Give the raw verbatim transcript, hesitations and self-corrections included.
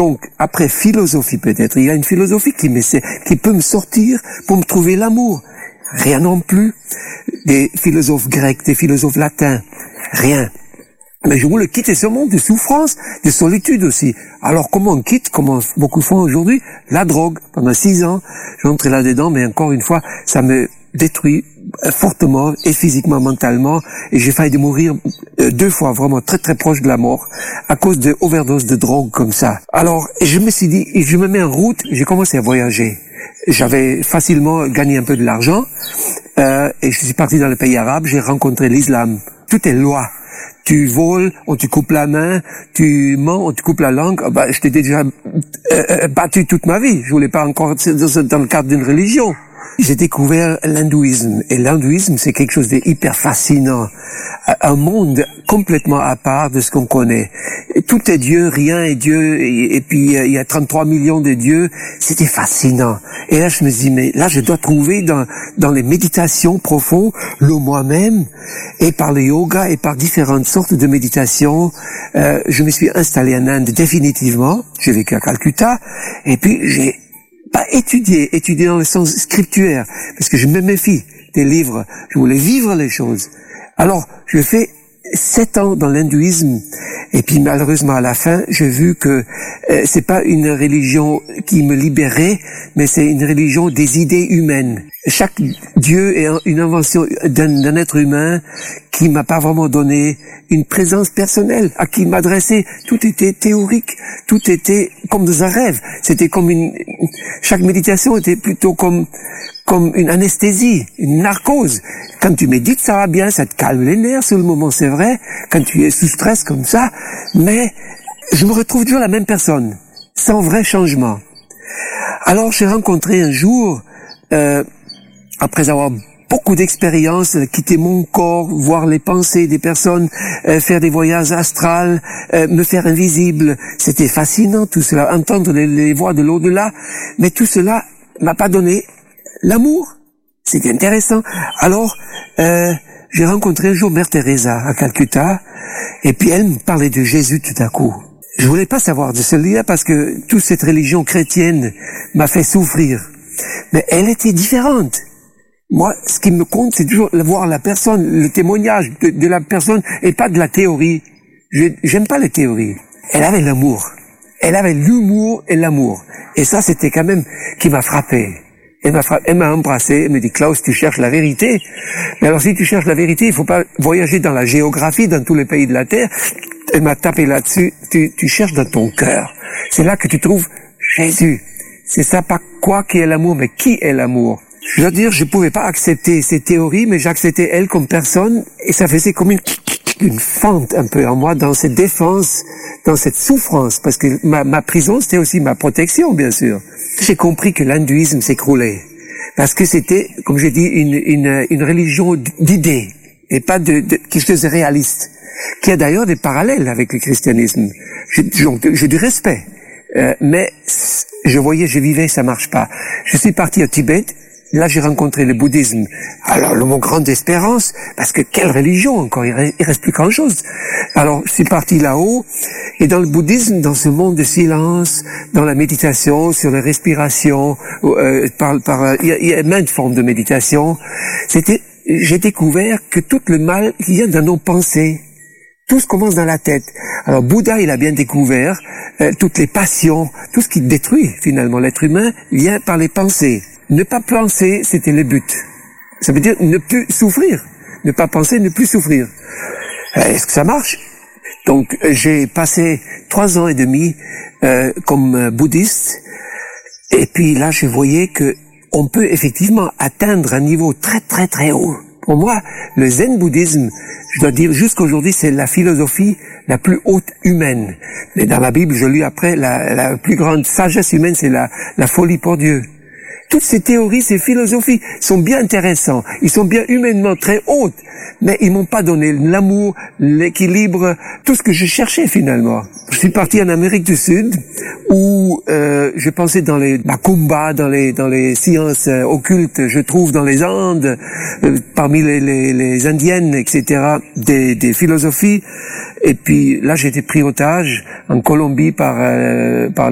Donc, après philosophie peut-être, il y a une philosophie qui, me, qui peut me sortir pour me trouver l'amour. Rien non plus. Des philosophes grecs, des philosophes latins, rien. Mais je voulais quitter ce monde de souffrance, de solitude aussi. Alors comment on quitte, comme beaucoup font aujourd'hui, la drogue. Pendant six ans, j'entrais là-dedans, mais encore une fois, ça me détruit fortement, et physiquement, mentalement, et j'ai failli de mourir deux fois, vraiment très très proche de la mort, à cause de overdose de drogue comme ça. Alors, je me suis dit, je me mets en route, j'ai commencé à voyager. J'avais facilement gagné un peu de l'argent, euh, et je suis parti dans le pays arabe, j'ai rencontré l'islam. Tout est loi. Tu voles, on te coupe la main, tu mens, on te coupe la langue. Oh bah, je t'ai déjà euh, battu toute ma vie. Je voulais pas encore dans le cadre d'une religion. J'ai découvert l'hindouisme. Et l'hindouisme, c'est quelque chose de hyper fascinant. Un monde complètement à part de ce qu'on connaît. Tout est Dieu, rien est Dieu. Et, et puis, il y a trente-trois millions de dieux. C'était fascinant. Et là, je me dis, mais là, je dois trouver dans, dans les méditations profondes le moi-même. Et par le yoga et par différentes sortes de méditations, euh, je me suis installé en Inde définitivement. J'ai vécu à Calcutta. Et puis, j'ai pas étudié, étudié dans le sens scripturaire, parce que je me méfie des livres, je voulais vivre les choses. Alors, je fais sept ans dans l'hindouisme, et puis malheureusement à la fin, j'ai vu que euh, c'est pas une religion qui me libérait, mais c'est une religion des idées humaines. Chaque dieu est une invention d'un, d'un être humain qui m'a pas vraiment donné une présence personnelle à qui m'adresser. Tout était théorique, tout était comme dans un rêve. C'était comme une, chaque méditation était plutôt comme comme une anesthésie, une narcose. Quand tu médites, ça va bien, ça te calme les nerfs sur le moment, c'est vrai. Quand tu es sous stress comme ça, mais je me retrouve toujours la même personne, sans vrai changement. Alors j'ai rencontré un jour, euh, après avoir beaucoup d'expériences, quitter mon corps, voir les pensées des personnes, euh, faire des voyages astrales, euh, me faire invisible. C'était fascinant tout cela, entendre les, les voix de l'au-delà, mais tout cela m'a pas donné l'amour. C'était intéressant. Alors, euh, j'ai rencontré un jour Mère Teresa à Calcutta, et puis elle me parlait de Jésus tout à coup. Je voulais pas savoir de celui-là parce que toute cette religion chrétienne m'a fait souffrir. Mais elle était différente. Moi, ce qui me compte, c'est toujours voir la personne, le témoignage de, de la personne et pas de la théorie. Je, j'aime pas les théories. Elle avait l'amour. Elle avait l'humour et l'amour. Et ça, c'était quand même qui m'a frappé. Elle m'a, frappé, elle m'a embrassé, elle me dit, Klaus, tu cherches la vérité. Mais alors, si tu cherches la vérité, il faut pas voyager dans la géographie, dans tous les pays de la Terre. Elle m'a tapé là-dessus. Tu, tu cherches dans ton cœur. C'est là que tu trouves Jésus. C'est ça, pas quoi qui est l'amour, mais qui est l'amour. Je veux dire, je pouvais pas accepter ces théories, mais j'acceptais elle comme personne, et ça faisait comme une, une fente un peu en moi dans cette défense, dans cette souffrance, parce que ma, ma prison, c'était aussi ma protection, bien sûr. J'ai compris que l'hindouisme s'écroulait, parce que c'était, comme j'ai dit, une, une, une religion d'idées, et pas de, de quelque chose de réaliste, qui a d'ailleurs des parallèles avec le christianisme. J'ai, j'ai du respect, euh, mais je voyais, je vivais, ça marche pas. Je suis parti au Tibet. Là, j'ai rencontré le bouddhisme. Alors, le mot grande espérance, parce que quelle religion encore, il reste, il reste plus grand-chose. Alors, je suis parti là-haut, et dans le bouddhisme, dans ce monde de silence, dans la méditation, sur la respiration, euh, par, par, il y a, il y a maintes formes de méditation, c'était, j'ai découvert que tout le mal vient dans nos pensées. Tout se commence dans la tête. Alors, Bouddha, il a bien découvert euh, toutes les passions, tout ce qui détruit, finalement, l'être humain, vient par les pensées. Ne pas penser, c'était le but. Ça veut dire ne plus souffrir. Ne pas penser, ne plus souffrir. Est-ce que ça marche? Donc, j'ai passé trois ans et demi euh, comme bouddhiste. Et puis là, je voyais que on peut effectivement atteindre un niveau très, très, très haut. Pour moi, le zen bouddhisme, je dois dire, jusqu'aujourd'hui, c'est la philosophie la plus haute humaine. Mais dans la Bible, je lis après, la, la plus grande sagesse humaine, c'est la, la folie pour Dieu. Toutes ces théories, ces philosophies sont bien intéressantes. Ils sont bien humainement très hautes, mais ils m'ont pas donné l'amour, l'équilibre, tout ce que je cherchais finalement. Je suis parti en Amérique du Sud où euh, je pensais dans les macumba, dans les dans les sciences euh, occultes, je trouve dans les Andes, euh, parmi les, les, les indiennes, et cetera, des, des philosophies. Et puis là, j'ai été pris otage en Colombie par euh, par